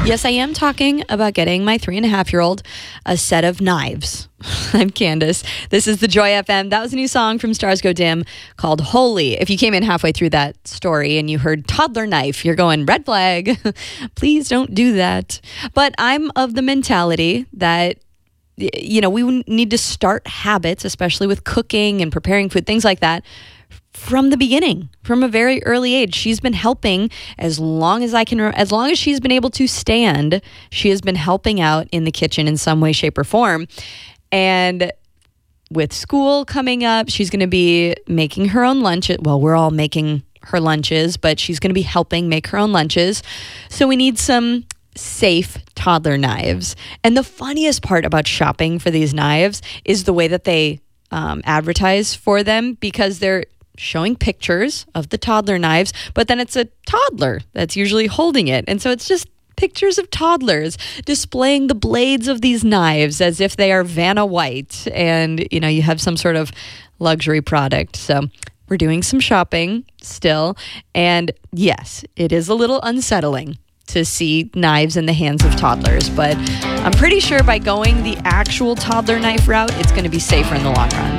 Yes, I am talking about getting my 3.5-year-old a set of knives. I'm Candace. This is the Joy FM. That was a new song from Stars Go Dim called Holy. If you came in halfway through that story and you heard toddler knife, you're going, red flag. Please don't do that. But I'm of the mentality that, you know, we need to start habits, especially with cooking and preparing food, things like that, from the beginning, from a very early age. She's been helping as long as she's been able to stand. She has been helping out in the kitchen in some way, shape, or form. And with school coming up, she's going to be making her own lunch. Well, we're all making her lunches, but she's going to be helping make her own lunches. So we need some safe toddler knives. And the funniest part about shopping for these knives is the way that they advertise for them, because they're showing pictures of the toddler knives, but then it's a toddler that's usually holding it. And so it's just pictures of toddlers displaying the blades of these knives as if they are Vanna White and, you know, you have some sort of luxury product. So we're doing some shopping still. And yes, it is a little unsettling to see knives in the hands of toddlers, but I'm pretty sure by going the actual toddler knife route, it's going to be safer in the long run.